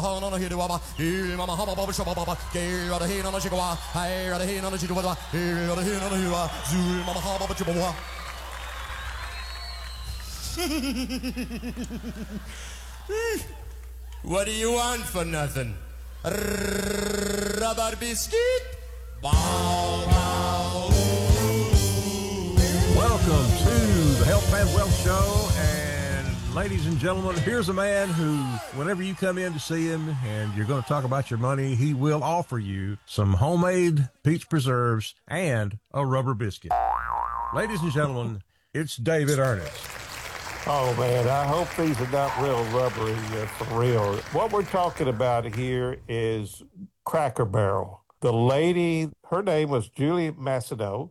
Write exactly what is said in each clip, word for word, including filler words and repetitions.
What do you want for nothing? Rubber biscuit? Bow, bow. Welcome to the Health Man Wealth Show. And ladies and gentlemen, here's a man who, whenever you come in to see him and you're going to talk about your money, he will offer you some homemade peach preserves and a rubber biscuit. Ladies and gentlemen, it's David Ernest. Oh, man, I hope these are not real rubbery uh, for real. What we're talking about here is Cracker Barrel. The lady, her name was Julie Masino.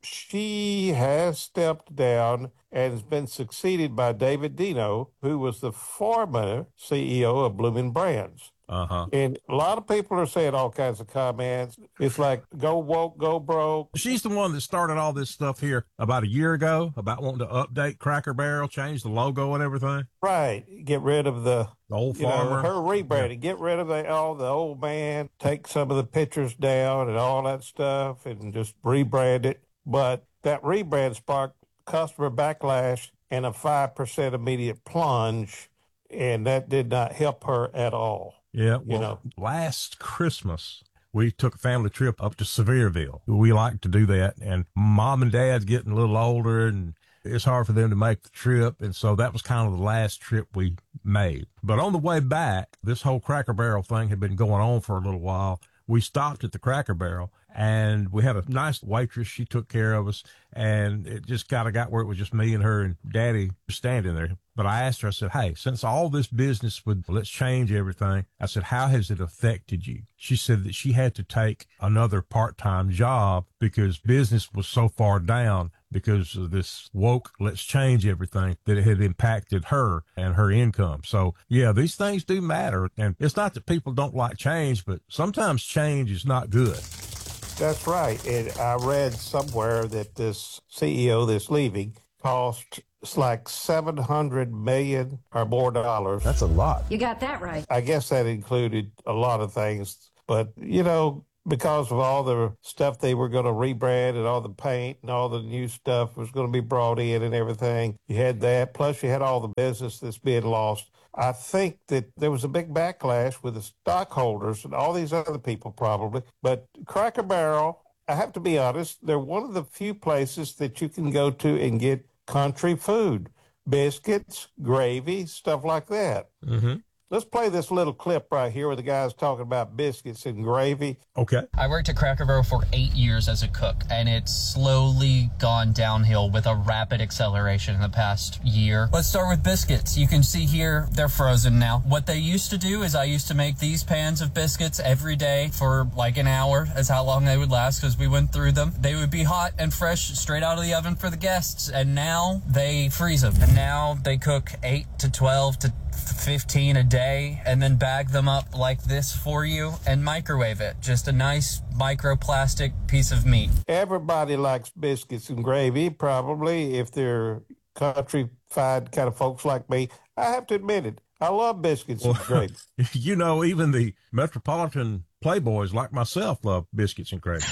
She has stepped down and has been succeeded by David Deno, who was the former C E O of Bloomin' Brands. Uh-huh. And a lot of people are saying all kinds of comments. It's like, go woke, go broke. She's the one that started all this stuff here about a year ago, about wanting to update Cracker Barrel, change the logo and everything. Right. Get rid of the, the old you farmer. Know, her rebranding. Yeah. Get rid of the, all the old man, take some of the pictures down and all that stuff and just rebrand it. But that rebrand sparked customer backlash and a five percent immediate plunge, and that did not help her at all. Yeah, well, you know, last Christmas, we took a family trip up to Sevierville. We like to do that, and mom and dad's getting a little older, and it's hard for them to make the trip, and so that was kind of the last trip we made. But on the way back, this whole Cracker Barrel thing had been going on for a little while. We stopped at the Cracker Barrel, and we had a nice waitress. She took care of us, and it just kind of got where it was just me and her and Daddy standing there. But I asked her, I said, hey, since all this business with let's change everything, I said, how has it affected you? She said that she had to take another part-time job because business was so far down because of this woke let's change everything that it had impacted her and her income. So, yeah, these things do matter. And it's not that people don't like change, but sometimes change is not good. That's right. And I read somewhere that this C E O that's leaving cost it's like seven hundred million dollars or more dollars. That's a lot. You got that right. I guess that included a lot of things. But, you know, because of all the stuff they were going to rebrand and all the paint and all the new stuff was going to be brought in and everything, you had that. Plus, you had all the business that's being lost. I think that there was a big backlash with the stockholders and all these other people probably. But Cracker Barrel, I have to be honest, they're one of the few places that you can go to and get country food, biscuits, gravy, stuff like that. Mm-hmm. Let's play this little clip right here where the guy's talking about biscuits and gravy. Okay. I worked at Cracker Barrel for eight years as a cook, and it's slowly gone downhill with a rapid acceleration in the past year. Let's start with biscuits. You can see here, they're frozen now. What they used to do is I used to make these pans of biscuits every day for like an hour, is how long they would last because we went through them. They would be hot and fresh straight out of the oven for the guests, and now they freeze them. And now they cook eight to twelve to fifteen a day and then bag them up like this for you and microwave it. Just a nice microplastic piece of meat. Everybody likes biscuits and gravy, probably, if they're countrified kind of folks like me. I have to admit it. I love biscuits well, and gravy. You know, even the metropolitan playboys like myself love biscuits and gravy.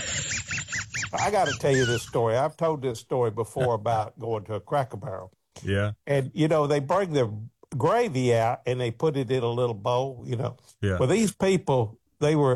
I got to tell you this story. I've told this story before about going to a Cracker Barrel. Yeah. And, you know, they bring their gravy out and they put it in a little bowl, you know. Yeah. Well, these people, they were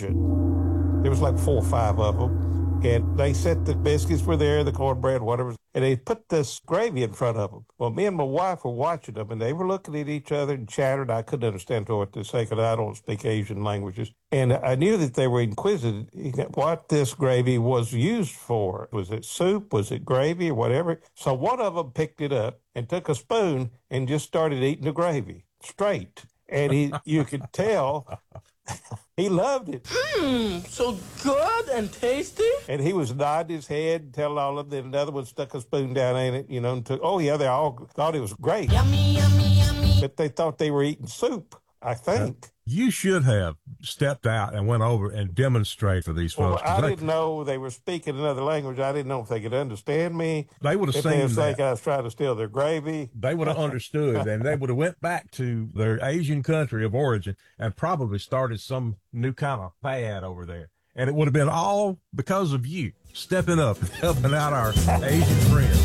Asian. There was like four or five of them. And they said the biscuits were there, the cornbread, whatever. And they put this gravy in front of them. Well, me and my wife were watching them, and they were looking at each other and chattered. I couldn't understand what they say because I don't speak Asian languages. And I knew that they were inquisitive what this gravy was used for. Was it soup? Was it gravy or whatever? So one of them picked it up and took a spoon and just started eating the gravy straight. And he, you could tell he loved it. Mmm, so good and tasty. And he was nodding his head, telling all of them. Another one stuck a spoon down in it, you know, and took, oh, yeah, they all thought it was great. Yummy, yummy, yummy. But they thought they were eating soup, I think. You should have stepped out and went over and demonstrated for these Well, folks. 'cause I they, didn't know they were speaking another language. I didn't know if they could understand me. they would have If they seen was that. thinking I was trying to steal their gravy. They would have understood, and they would have went back to their Asian country of origin and probably started some new kind of fad over there. And it would have been all because of you stepping up and helping out our Asian friends.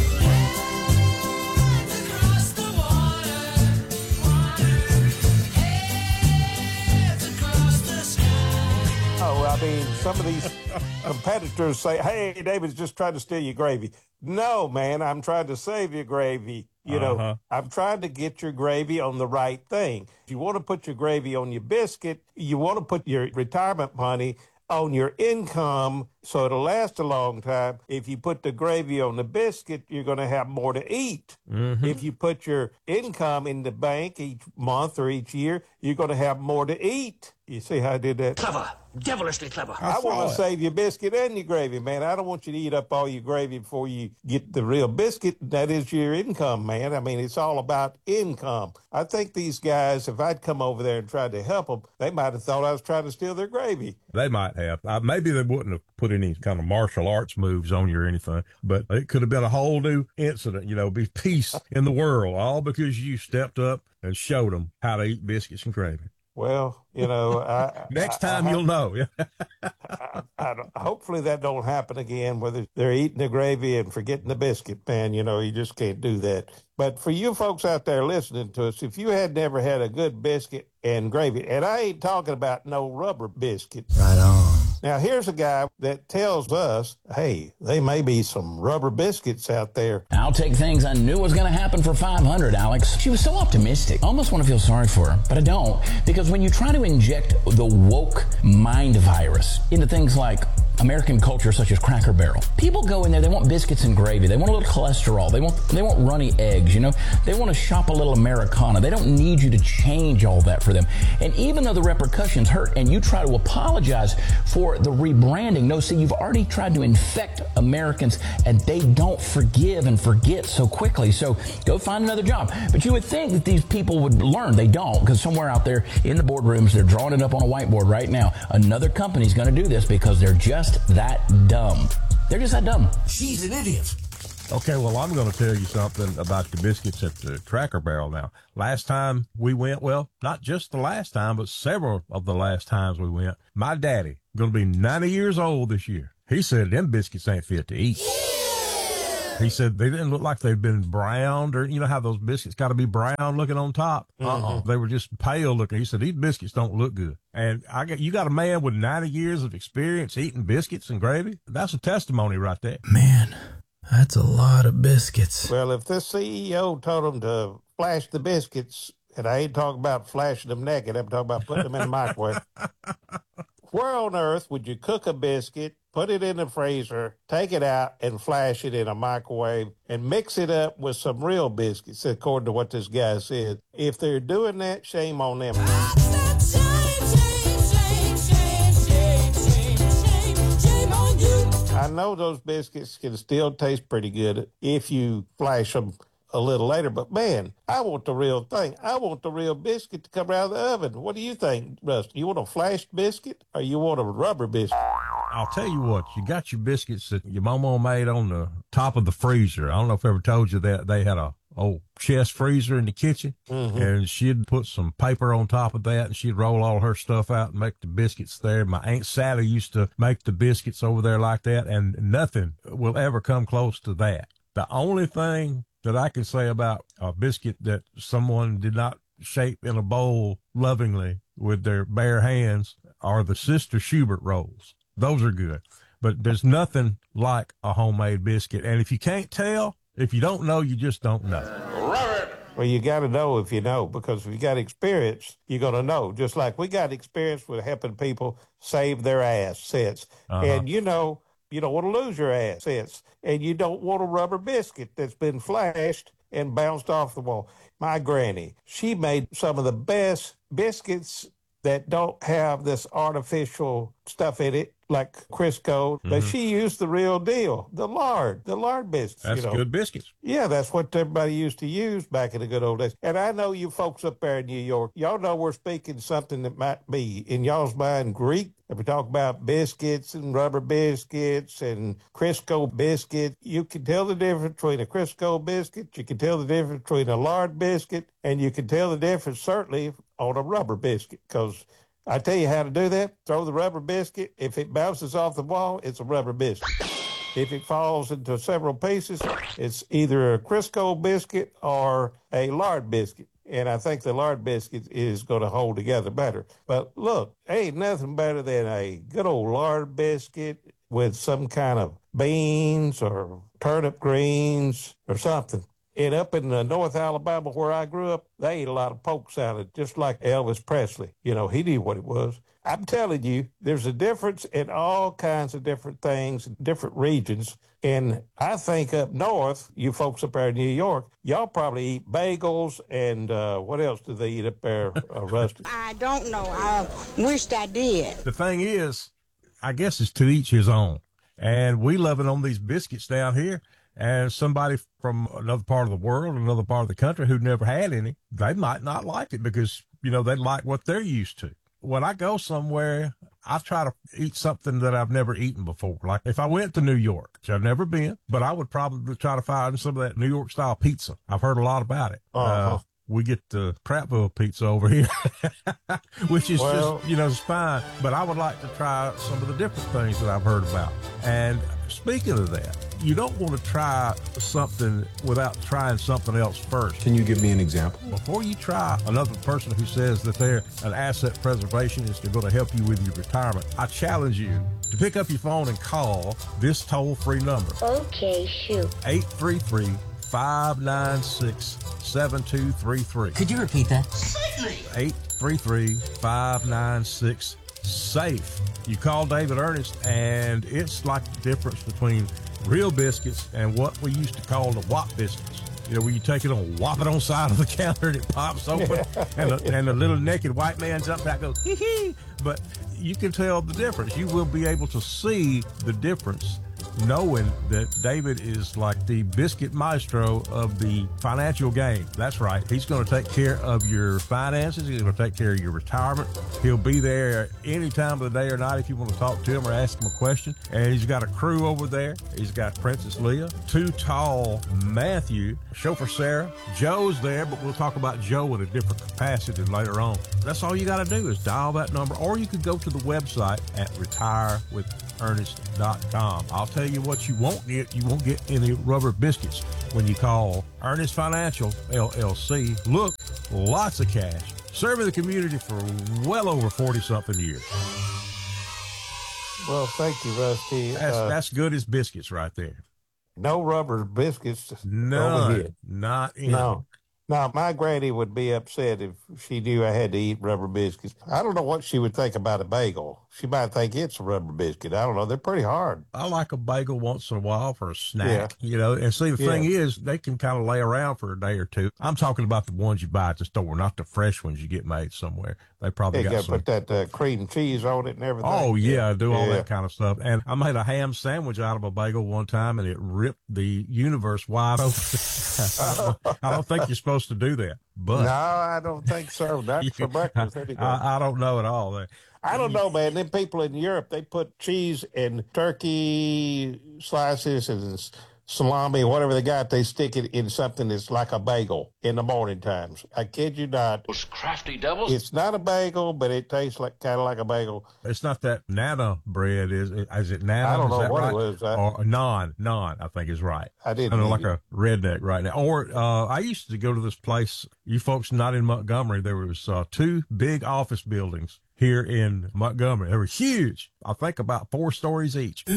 Oh, I mean, some of these competitors say, hey, David's just trying to steal your gravy. No, man, I'm trying to save your gravy. You know, Uh-huh. I'm trying to get your gravy on the right thing. If you want to put your gravy on your biscuit, you want to put your retirement money on your income so it'll last a long time. If you put the gravy on the biscuit, you're going to have more to eat. Mm-hmm. If you put your income in the bank each month or each year, you're going to have more to eat. You see how I did that? Clever. Devilishly clever. I, want saw to it. save your biscuit and your gravy, man. I don't want you to eat up all your gravy before you get the real biscuit. That is your income, man. I mean, it's all about income. I think these guys, if I'd come over there and tried to help them, they might have thought I was trying to steal their gravy. They might have. Uh, maybe they wouldn't have put any kind of martial arts moves on you or anything, but it could have been a whole new incident, you know, be peace in the world, all because you stepped up and showed them how to eat biscuits and gravy. Well, you know, I, Next I- time I- you'll know. I, I don't- hopefully that don't happen again, whether they're eating the gravy and forgetting the biscuit, man. You know, you just can't do that. But for you folks out there listening to us, if you had never had a good biscuit and gravy, and I ain't talking about no rubber biscuit. Right on. Now, here's a guy that tells us, hey, there may be some rubber biscuits out there. I'll take things I knew was going to happen for five hundred, Alex. She was so optimistic. I almost want to feel sorry for her, but I don't. Because when you try to inject the woke mind virus into things like American culture such as Cracker Barrel, people go in there, they want biscuits and gravy. They want a little cholesterol. They want they want runny eggs, you know. They want to shop a little Americana. They don't need you to change all that for them. And even though the repercussions hurt and you try to apologize for the rebranding, no, see, you've already tried to infect Americans and they don't forgive and forget so quickly. So go find another job. But you would think that these people would learn. They don't, because somewhere out there in the boardrooms, they're drawing it up on a whiteboard right now. Another company's going to do this because they're just that dumb. They're just that dumb. She's an idiot. Okay, well, I'm going to tell you something about the biscuits at the Cracker Barrel now. Last time we went, well, not just the last time, but several of the last times we went, my daddy, going to be ninety years old this year. He said them biscuits ain't fit to eat. He said they didn't look like they'd been browned, or you know how those biscuits got to be brown looking on top. Uh-uh. They were just pale looking. He said these biscuits don't look good. And I got you got a man with ninety years of experience eating biscuits and gravy. That's a testimony right there. Man, that's a lot of biscuits. Well, if this C E O told them to flash the biscuits, and I ain't talking about flashing them naked, I'm talking about putting them in the microwave. Where on earth would you cook a biscuit, put it in the freezer, take it out, and flash it in a microwave and mix it up with some real biscuits, according to what this guy said? If they're doing that, shame on them. I know those biscuits can still taste pretty good if you flash them a little later, but man, I want the real thing. I want the real biscuit to come out of the oven. What do you think, Rusty? You want a flashed biscuit or you want a rubber biscuit? I'll tell you what, you got your biscuits that your mama made on the top of the freezer. I don't know if I ever told you that they had a old chest freezer in the kitchen, Mm-hmm. and she'd put some paper on top of that, and she'd roll all her stuff out and make the biscuits there. My Aunt Sally used to make the biscuits over there like that, and nothing will ever come close to that. The only thing that I can say about a biscuit that someone did not shape in a bowl lovingly with their bare hands are the Sister Schubert rolls. Those are good, but there's nothing like a homemade biscuit. And if you can't tell, if you don't know, you just don't know. Well, you got to know if you know, because if you got experience, you're going to know. Just like we got experience with helping people save their assets. Uh-huh. And, you know, you don't want to lose your assets. And you don't want a rubber biscuit that's been flashed and bounced off the wall. My granny, she made some of the best biscuits that don't have this artificial stuff in it. like Crisco. Mm-hmm. But she used the real deal, the lard, the lard biscuits. That's you know. good biscuits. Yeah, that's what everybody used to use back in the good old days. And I know you folks up there in New York, y'all know we're speaking something that might be in y'all's mind Greek. If we talk about biscuits and rubber biscuits and Crisco biscuit, you can tell the difference between a Crisco biscuit, you can tell the difference between a lard biscuit, and you can tell the difference certainly on a rubber biscuit, because I tell you how to do that. Throw the rubber biscuit. If it bounces off the wall, it's a rubber biscuit. If it falls into several pieces, it's either a Crisco biscuit or a lard biscuit. And I think the lard biscuit is going to hold together better. But look, ain't nothing better than a good old lard biscuit with some kind of beans or turnip greens or something. And up in uh, North Alabama where I grew up, they ate a lot of poke salad, just like Elvis Presley. You know, he knew what it was. I'm telling you, there's a difference in all kinds of different things, different regions. And I think up north, you folks up there in New York, y'all probably eat bagels and uh, what else do they eat up there, uh, Rusty? I don't know. I wished I did. The thing is, I guess it's to each his own. And we love it on these biscuits down here. And somebody from another part of the world, another part of the country who never had any, they might not like it because, you know, they like what they're used to. When I go somewhere, I try to eat something that I've never eaten before. Like if I went to New York, which I've never been, but I would probably try to find some of that New York style pizza. I've heard a lot about it. Uh-huh. Uh, we get the Prattville pizza over here, which is well, just, you know, it's fine. But I would like to try some of the different things that I've heard about. And speaking of that, you don't want to try something without trying something else first. Can you give me an example? Before you try another person who says that they're an asset preservation is going to help you with your retirement, I challenge you to pick up your phone and call this toll-free number. Okay, shoot. eight three three, five nine six, seven two three three. Could you repeat that? Certainly. eight three three, five nine six, SAFE. You call David Ernest, and it's like the difference between real biscuits and what we used to call the whop biscuits. You know, where you take it on, whop it on the side of the counter and it pops open, and, the, and the little naked white man jumps out and goes, hee hee. But you can tell the difference. You will be able to see the difference knowing that David is like the biscuit maestro of the financial game. That's right. He's going to take care of your finances. He's going to take care of your retirement. He'll be there any time of the day or night if you want to talk to him or ask him a question. And he's got a crew over there. He's got Princess Leah, Too Tall Matthew, Chauffeur Sarah. Joe's there, but we'll talk about Joe in a different capacity later on. That's all you got to do is dial that number, or you could go to the website at retire with ernest dot com. I'll tell you what you won't get. You won't get any rubber biscuits when you call Ernest Financial, L L C. Look, lots of cash. Serving the community for well over forty-something years. Well, thank you, Rusty. That's, uh, that's good as biscuits right there. no rubber biscuits over None. here. Not in. No. Now, my granny would be upset if she knew I had to eat rubber biscuits. I don't know what she would think about a bagel. She might think it's a rubber biscuit. I don't know. They're pretty hard. I like a bagel once in a while for a snack, yeah. you know. And see, the yeah. thing is, they can kind of lay around for a day or two. I'm talking about the ones you buy at the store, not the fresh ones you get made somewhere. They probably yeah, got you some. Put that uh, cream cheese on it and everything. Oh yeah, do all yeah. that kind of stuff. And I made a ham sandwich out of a bagel one time, and it ripped the universe wide open. I don't think you're supposed to do that. But no, I don't think so. Not for breakfast. Anyway. I, I don't know at all. I don't know, man. Them people in Europe, they put cheese and turkey slices and salami, whatever they got, they stick it in something that's like a bagel in the morning times. I kid you not. Those crafty devils. It's not a bagel, but it tastes like kind of like a bagel. It's not that nana bread, is it? Is it nana? I don't is know what right? it was. I, or non, non, I think is right. I didn't. I know, like it. a redneck right now. Or uh, I used to go to this place. You folks not in Montgomery. There was uh, two big office buildings here in Montgomery. They were huge. I think about four stories each.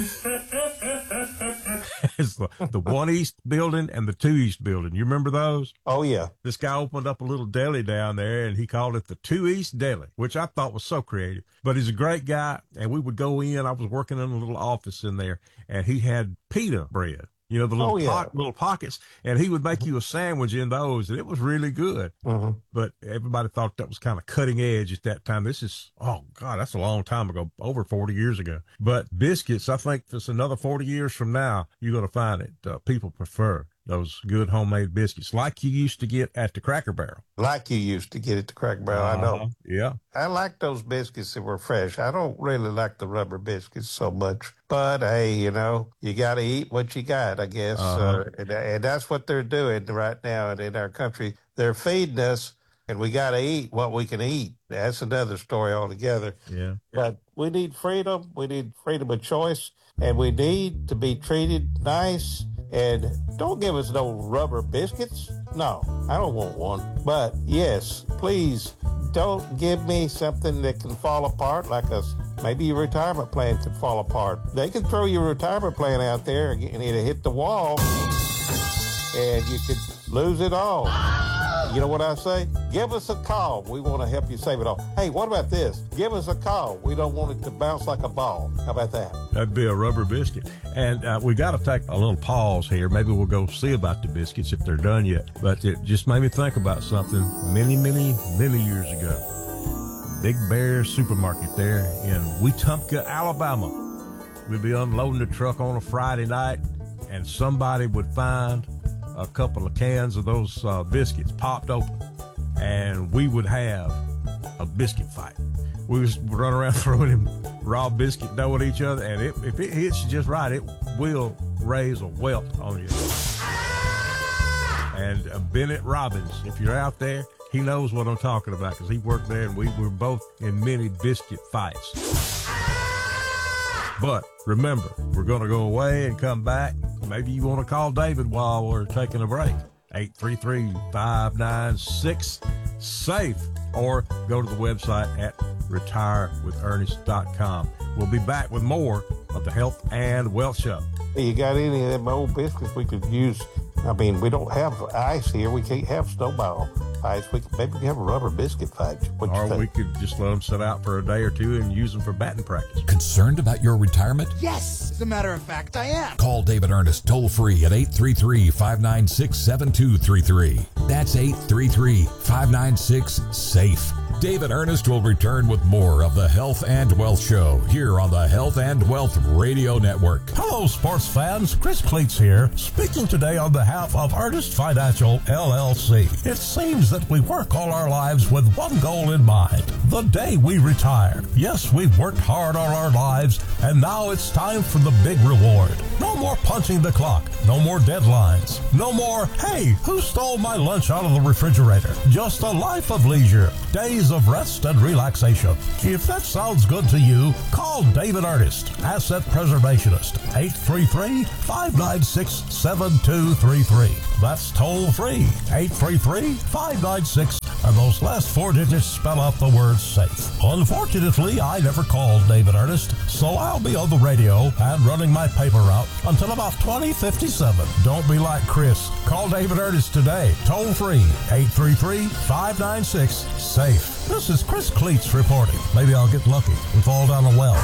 It's the, the one east building and the two east building. You remember those? Oh, yeah. This guy opened up a little deli down there, and he called it the two east deli, which I thought was so creative. But he's a great guy, and we would go in. I was working in a little office in there, and he had pita bread. You know, the little, Oh, yeah. po- little pockets, and he would make you a sandwich in those, and it was really good. Mm-hmm. But everybody thought that was kind of cutting edge at that time. This is, oh, God, that's a long time ago, over forty years ago. But biscuits, I think it's another forty years from now, you're going to find it. Uh, people prefer those good homemade biscuits like you used to get at the Cracker Barrel. Like you used to get at the Cracker Barrel, Uh-huh. I know. Yeah. I like those biscuits that were fresh. I don't really like the rubber biscuits so much. But, hey, you know, you got to eat what you got, I guess. Uh-huh. Uh, and, and that's what they're doing right now in our country. They're feeding us, and we got to eat what we can eat. That's another story altogether. Yeah. But we need freedom. We need freedom of choice. And we need to be treated nice. And don't give us no rubber biscuits. No, I don't want one. But, yes, please don't give me something that can fall apart like a, maybe your retirement plan could fall apart. They could throw your retirement plan out there and it'll hit the wall and you could lose it all. You know what I say? Give us a call. We want to help you save it all. Hey, what about this? Give us a call. We don't want it to bounce like a ball. How about that? That'd be a rubber biscuit. And uh, we got to take a little pause here. Maybe we'll go see about the biscuits if they're done yet. But it just made me think about something many, many, many years ago. Big Bear Supermarket there in Wetumpka, Alabama. We'd be unloading the truck on a Friday night, and somebody would find a couple of cans of those uh, biscuits popped open, and we would have a biscuit fight. We was run around throwing them raw biscuit dough at each other, and it, if it hits you just right, it will raise a welt on you. And uh, Bennett Robbins, if you're out there, he knows what I'm talking about because he worked there, and we were both in many biscuit fights. But remember, we're going to go away and come back. Maybe you want to call David while we're taking a break. eight three three, five nine six, SAFE, or go to the website at retire with ernest dot com. We'll be back with more of the Health and Wealth Show. Hey, you got any of them old biscuits we could use? I mean, we don't have ice here. We can't have snowball fights. We could, maybe we can have a rubber biscuit fight. What you Or think? we could just let them sit out for a day or two and use them for batting practice. Concerned about your retirement? Yes, as a matter of fact, I am. Call David Ernest toll free at eight three three, five nine six, seven two three three. That's eight three three, five nine six, SAFE. David Ernest will return with more of the Health and Wealth Show here on the Health and Wealth Radio Network. Hello, sports fans. Chris Cleats here, speaking today on behalf of Ernest Financial, L L C. It seems that we work all our lives with one goal in mind, the day we retire. Yes, we've worked hard all our lives, and now it's time for the big reward. No more punching the clock. No more deadlines. No more, hey, who stole my lunch out of the refrigerator? Just a life of leisure. Days of rest and relaxation. If that sounds good to you, call David Ernest, Asset Preservationist, eight three three, five nine six, seven two three three. That's toll free, eight three three, five nine six, and those last four digits spell out the word SAFE. Unfortunately, I never called David Ernest, so I'll be on the radio and running my paper route until about twenty fifty-seven. Don't be like Chris. Call David Ernest today, toll free, eight three three, five nine six, SAFE. This is Chris Cleats reporting. Maybe I'll get lucky and fall down a well.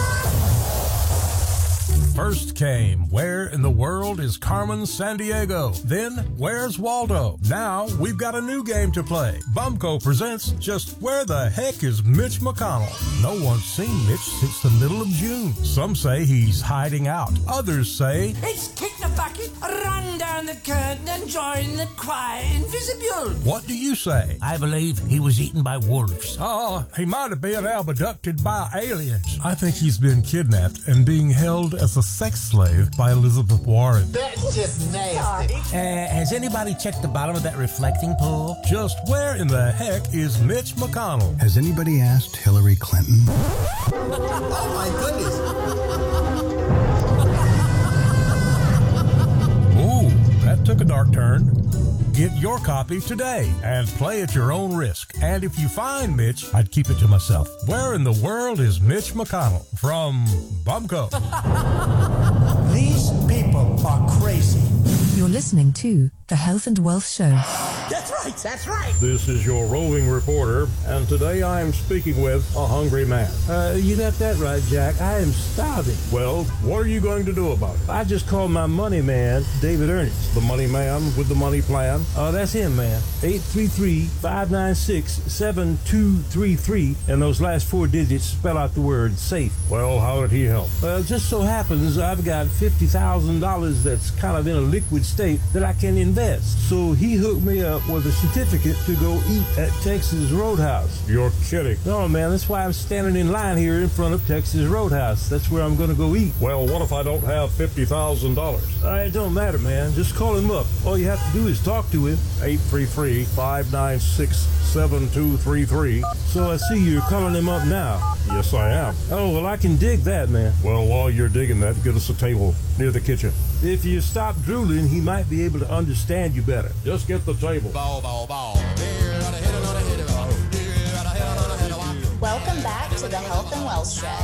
First came, where in the world is Carmen Sandiego? Then, where's Waldo? Now, we've got a new game to play. Bumco presents Just Where the Heck is Mitch McConnell? No one's seen Mitch since the middle of June. Some say he's hiding out. Others say, It's kick the bucket, run down the curtain and join the choir invisible. what do you say? I believe he was eaten by wolves. Oh, he might have been abducted by aliens. I think he's been kidnapped and being held as a sex slave by Elizabeth Warren. That's just nasty. Uh, has anybody checked the bottom of that reflecting pool? Just where in the heck is Mitch McConnell? Has anybody asked Hillary Clinton? Oh my goodness. Ooh, that took a dark turn. Get your copy today and play at your own risk. And if you find Mitch, I'd keep it to myself. Where in the world is Mitch McConnell? From Bumco. These people are crazy. You're listening to The Health and Wealth Show. That's right. right, that's right. This is your roving reporter, and today I am speaking with a hungry man. Uh, you got that right, Jack. I am starving. Well, what are you going to do about it? I just called my money man, David Ernest. The money man with the money plan? Oh, uh, that's him, man. eight three three, five nine six, seven two three three, and those last four digits spell out the word safe. Well, how did he help? Well, it just so happens I've got fifty thousand dollars that's kind of in a liquid state that I can invest. So he hooked me up with a certificate to go eat at Texas Roadhouse. You're kidding. No, man, that's why I'm standing in line here in front of Texas Roadhouse. That's where I'm going to go eat. Well, what if I don't have fifty thousand dollars? Uh, it don't matter, man. Just call him up. All you have to do is talk to him. eight three three, five nine six, seven two three three. So I see you're calling him up now. Yes, I am. Oh, well, I can dig that, man. Well, while you're digging that, get us a table near the kitchen. If you stop drooling, he might be able to understand you better. Just get the table. Ball, ball, ball. Welcome back to the Health and Wealth Show.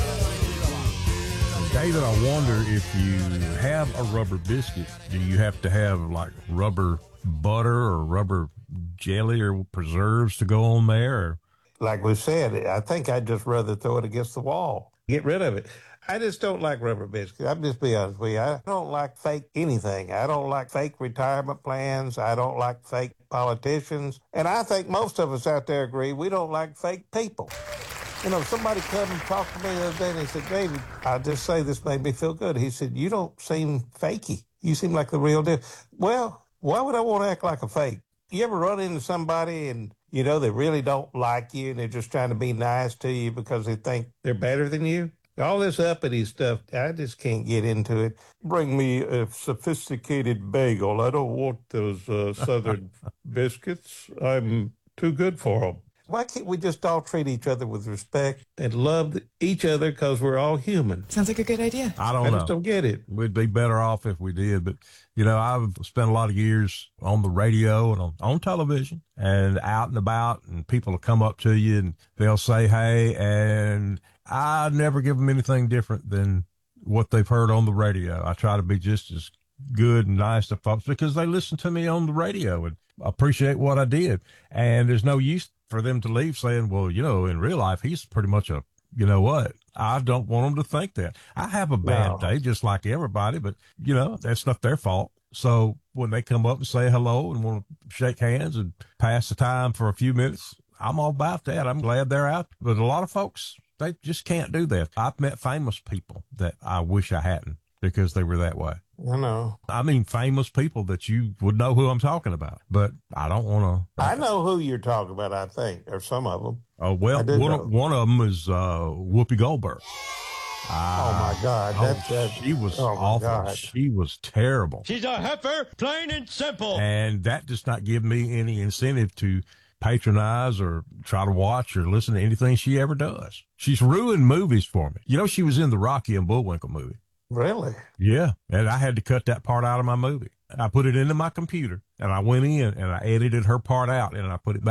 David, I wonder if you have a rubber biscuit, do you have to have like rubber butter or rubber jelly or preserves to go on there? Or? Like we said, I think I'd just rather throw it against the wall. Get rid of it. I just don't like rubber biscuits. I'll just be honest with you. I don't like fake anything. I don't like fake retirement plans. I don't like fake politicians. And I think most of us out there agree we don't like fake people. You know, somebody come and talked to me the other day and he said, David, I'll just say this made me feel good. He said, you don't seem fakey. You seem like the real deal. Well, why would I want to act like a fake? You ever run into somebody and, you know, they really don't like you and they're just trying to be nice to you because they think they're better than you? All this uppity stuff, I just can't get into it. Bring me a sophisticated bagel. I don't want those uh, Southern biscuits. I'm too good for them. Why can't we just all treat each other with respect and love each other because we're all human? Sounds like a good idea. I don't I know. I just don't get it. We'd be better off if we did. But, you know, I've spent a lot of years on the radio and on, on television and out and about, and people will come up to you and they'll say, hey, and I never give them anything different than what they've heard on the radio. I try to be just as good and nice to folks because they listen to me on the radio and appreciate what I did. And there's no use for them to leave saying, well, you know, in real life, he's pretty much a, you know what? I don't want them to think that. I have a bad No. day just like everybody, but, you know, that's not their fault. So when they come up and say hello and want to shake hands and pass the time for a few minutes, I'm all about that. I'm glad they're out. But a lot of folks, they just can't do that. I've met famous people that I wish I hadn't because they were that way. I know. I mean, famous people that you would know who I'm talking about, but I don't want to. I know who you're talking about, I think, or some of them. Oh, well, I do one know. of, one of them is uh, Whoopi Goldberg. Oh, my God. Oh, That's, that, she was oh my awful. God. She was terrible. She's a heifer, plain and simple. And that does not give me any incentive to patronize or try to watch or listen to anything she ever does. She's ruined movies for me. You know, she was in the Rocky and Bullwinkle movie. Really? Yeah. And I had to cut that part out of my movie. I put it into my computer and I went in and I edited her part out and I put it back.